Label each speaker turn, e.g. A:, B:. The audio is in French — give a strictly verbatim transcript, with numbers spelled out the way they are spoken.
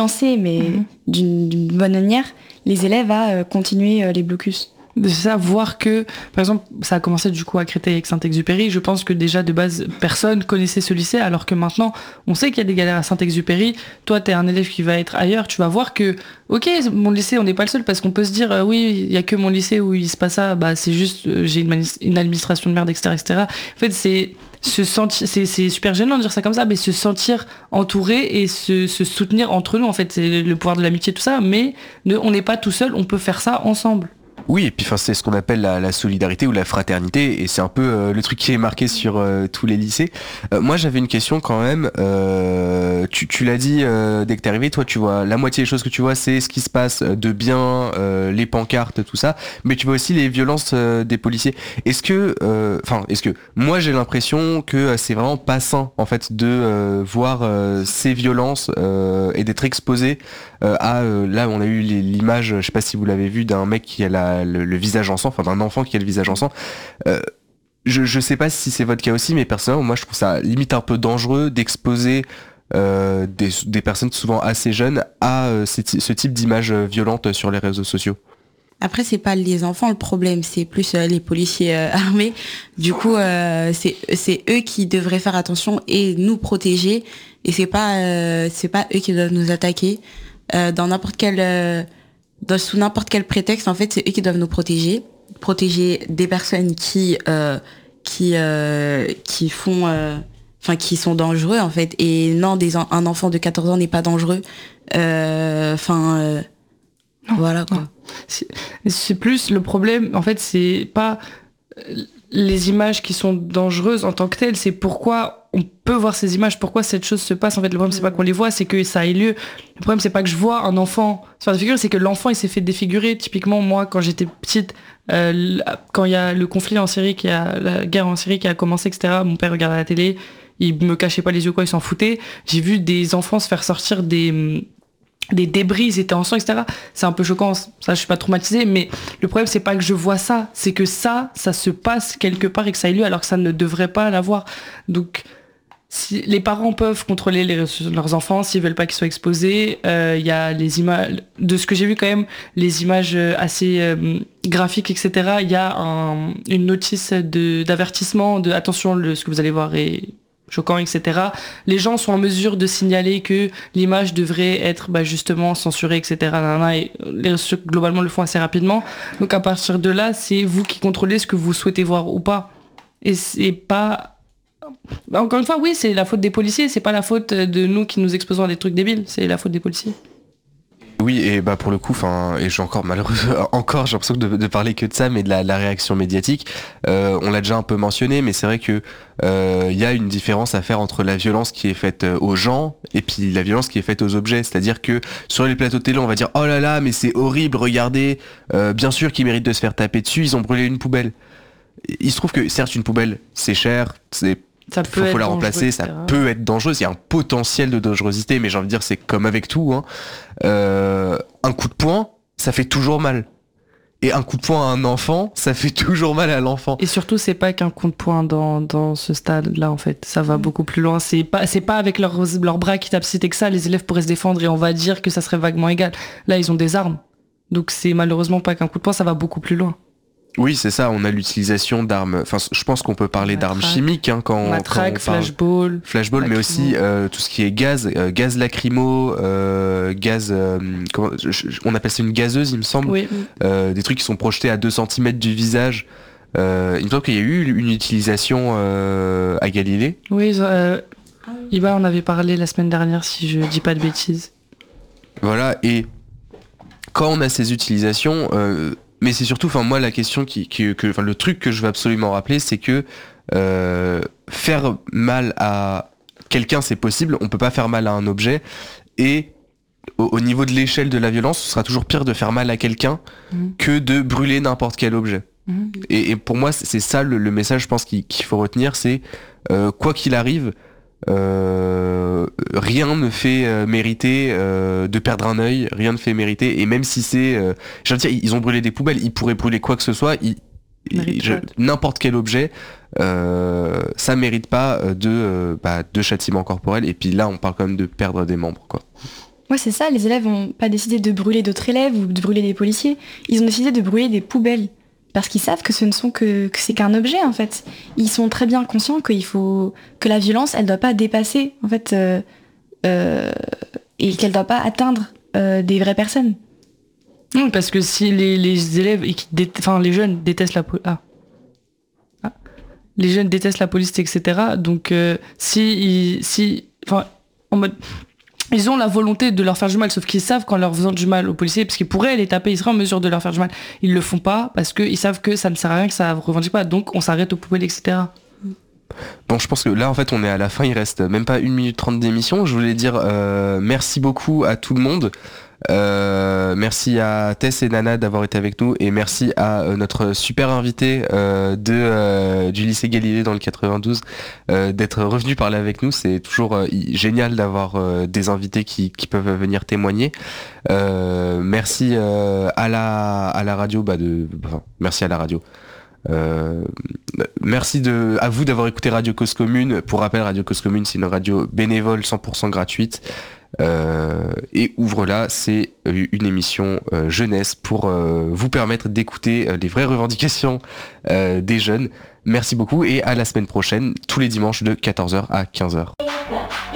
A: Lancer, mais mm-hmm. d'une, d'une bonne manière, les élèves à euh, continuer euh, les blocus.
B: C'est ça, voir que, par exemple, ça a commencé du coup à Créteil avec Saint-Exupéry. Je pense que déjà de base, personne connaissait ce lycée, alors que maintenant, on sait qu'il y a des galères à Saint-Exupéry. Toi, t'es un élève qui va être ailleurs, tu vas voir que, ok, mon lycée, on n'est pas le seul, parce qu'on peut se dire, euh, oui, il y a que mon lycée où il se passe ça, bah c'est juste, euh, j'ai une, mani- une administration de merde, et cetera, et cetera. En fait, c'est se sentir, c'est, c'est super gênant de dire ça comme ça, mais se sentir entouré et se, se soutenir entre nous, en fait, c'est le pouvoir de l'amitié, tout ça, mais ne, on n'est pas tout seul, on peut faire ça ensemble.
C: Oui, et puis enfin, c'est ce qu'on appelle la, la solidarité ou la fraternité, et c'est un peu euh, le truc qui est marqué sur euh, tous les lycées. Euh, moi, j'avais une question quand même. Euh, tu, tu l'as dit euh, dès que t'es arrivé, toi, tu vois la moitié des choses que tu vois, c'est ce qui se passe de bien, euh, les pancartes, tout ça, mais tu vois aussi les violences euh, des policiers. Est-ce que, enfin, euh, est-ce que moi, j'ai l'impression que c'est vraiment pas sain en fait de euh, voir euh, ces violences euh, et d'être exposé euh, à euh, là, on a eu les, l'image, je sais pas si vous l'avez vu, d'un mec qui a la Le, le visage en sang, enfin d'un enfant qui a le visage en sang. Euh, je, je sais pas si c'est votre cas aussi, mais personnellement, moi je trouve ça limite un peu dangereux d'exposer euh, des, des personnes souvent assez jeunes à euh, ce, ce type d'images violentes sur les réseaux sociaux.
D: Après, c'est pas les enfants le problème, c'est plus euh, les policiers euh, armés. Du coup, euh, c'est c'est eux qui devraient faire attention et nous protéger. Et c'est pas euh, c'est pas eux qui doivent nous attaquer euh, dans n'importe quel euh, dans, sous n'importe quel prétexte. En fait, c'est eux qui doivent nous protéger, protéger des personnes qui euh, qui euh, qui font euh, enfin qui sont dangereux en fait. Et non, des un enfant de quatorze ans n'est pas dangereux. Enfin. Euh, euh,
B: Non,
D: voilà quoi.
B: C'est, c'est plus le problème, en fait, c'est pas les images qui sont dangereuses en tant que telles, c'est pourquoi on peut voir ces images, pourquoi cette chose se passe. En fait, le problème, c'est pas qu'on les voit, c'est que ça ait lieu. Le problème, c'est pas que je vois un enfant se faire défigurer, c'est que l'enfant, il s'est fait défigurer. Typiquement, moi, quand j'étais petite, euh, quand il y a le conflit en Syrie, qui a, la guerre en Syrie qui a commencé, et cetera, mon père regardait la télé, il me cachait pas les yeux, quoi, il s'en foutait. J'ai vu des enfants se faire sortir des... des débris, ils étaient en sang, et cetera. C'est un peu choquant, ça je suis pas traumatisée, mais le problème c'est pas que je vois ça, c'est que ça, ça se passe quelque part et que ça ait lieu alors que ça ne devrait pas l'avoir. Donc si les parents peuvent contrôler les, leurs enfants s'ils veulent pas qu'ils soient exposés, il euh, y a les images, de ce que j'ai vu quand même, les images assez euh, graphiques, et cetera. Il y a un, une notice de, d'avertissement, de attention, le, ce que vous allez voir est choquant, et cetera. Les gens sont en mesure de signaler que l'image devrait être bah, justement censurée, et cetera. Et les réseaux globalement le font assez rapidement. Donc à partir de là, c'est vous qui contrôlez ce que vous souhaitez voir ou pas. Et c'est pas... Bah, encore une fois, oui, c'est la faute des policiers, c'est pas la faute de nous qui nous exposons à des trucs débiles, c'est la faute des policiers.
C: Oui, et bah pour le coup, enfin, et j'ai encore malheureusement encore, j'ai l'impression de, de parler que de ça, mais de la, la réaction médiatique. Euh, on l'a déjà un peu mentionné, mais c'est vrai que il euh, y a une différence à faire entre la violence qui est faite aux gens et puis la violence qui est faite aux objets. C'est-à-dire que sur les plateaux de télé, on va dire oh là là, mais c'est horrible, regardez, euh, bien sûr qu'ils méritent de se faire taper dessus, ils ont brûlé une poubelle. Il se trouve que certes une poubelle, c'est cher, c'est
B: Ça peut
C: faut, faut la
B: dangereux,
C: remplacer,
B: et cetera.
C: ça peut être dangereux, il y a un potentiel de dangerosité, mais j'ai envie de dire c'est comme avec tout, hein. Euh, un coup de poing, ça fait toujours mal. Et un coup de poing à un enfant, ça fait toujours mal à l'enfant.
B: Et surtout, c'est pas qu'un coup de poing dans, dans ce stade-là, en fait. Ça va mmh. beaucoup plus loin. C'est pas, c'est pas avec leurs, leurs bras qui tapent, c'était que ça, les élèves pourraient se défendre et on va dire que ça serait vaguement égal. Là, ils ont des armes. Donc c'est malheureusement pas qu'un coup de poing, ça va beaucoup plus loin.
C: Oui, c'est ça, on a l'utilisation d'armes, enfin je pense qu'on peut parler
B: Matraque,
C: d'armes chimiques hein, quand,
B: matraque,
C: quand on parle
B: flashball,
C: flashball, mais aussi euh, tout ce qui est gaz, euh, gaz lacrymo, euh, gaz, euh, comment, je, je, on appelle ça une gazeuse il me semble,
B: oui.
C: euh, des trucs qui sont projetés à deux centimètres du visage. Euh, il me semble qu'il y a eu une utilisation euh, à Galilée.
B: Oui, euh, Iba en avait parlé la semaine dernière si je dis pas de bêtises.
C: Voilà, et quand on a ces utilisations... Euh, mais c'est surtout, enfin moi la question qui, qui que, enfin le truc que je veux absolument rappeler, c'est que euh, faire mal à quelqu'un c'est possible, on peut pas faire mal à un objet, et au, au niveau de l'échelle de la violence, ce sera toujours pire de faire mal à quelqu'un mmh. que de brûler n'importe quel objet. Mmh. Et, et pour moi c'est ça le, le message, je pense qu'il, qu'il faut retenir, c'est euh, quoi qu'il arrive. Euh, rien ne fait euh, mériter euh, de perdre un œil, rien ne fait mériter, et même si c'est euh, je veux dire, ils ont brûlé des poubelles, ils pourraient brûler quoi que ce soit, ils, ils, je, n'importe quel objet, euh, ça mérite pas de, euh, bah, de châtiment corporel, et puis là on parle quand même de perdre des membres quoi.
A: Ouais, c'est ça, les élèves n'ont pas décidé de brûler d'autres élèves ou de brûler des policiers. Ils ont décidé de brûler des poubelles. Parce qu'ils savent que ce ne sont que, que c'est qu'un objet, en fait. Ils sont très bien conscients qu'il faut, que la violence, elle doit pas dépasser, en fait, euh, euh, et qu'elle doit pas atteindre euh, des vraies personnes.
B: Non, parce que si les, les élèves, et qui dé... enfin, les jeunes détestent la police, ah. ah. les jeunes détestent la police, et cetera. Donc, euh, si, ils... si, enfin, en mode, ils ont la volonté de leur faire du mal, sauf qu'ils savent qu'en leur faisant du mal aux policiers, parce qu'ils pourraient les taper, ils seraient en mesure de leur faire du mal. Ils le font pas parce qu'ils savent que ça ne sert à rien, que ça ne revendique pas. Donc on s'arrête aux poubelles, et cetera.
C: Bon, je pense que là, en fait, on est à la fin. Il reste même pas une minute trente d'émission. Je voulais dire euh, merci beaucoup à tout le monde. Euh, merci à Tess et Nana d'avoir été avec nous et merci à euh, notre super invité euh, de, euh, du lycée Galilée dans le quatre-vingt-douze euh, d'être revenu parler avec nous. C'est toujours euh, génial d'avoir euh, des invités qui, qui peuvent venir témoigner. Euh, merci euh, à, la, à la radio, bah de, enfin, merci à la radio. Euh, merci de, à vous d'avoir écouté Radio Cause Commune. Pour rappel, Radio Cause Commune, c'est une radio bénévole cent pour cent gratuite. Euh, et Ouvre-la, c'est une émission euh, jeunesse pour euh, vous permettre d'écouter euh, les vraies revendications euh, des jeunes. Merci beaucoup et à la semaine prochaine, tous les dimanches de quatorze heures à quinze heures.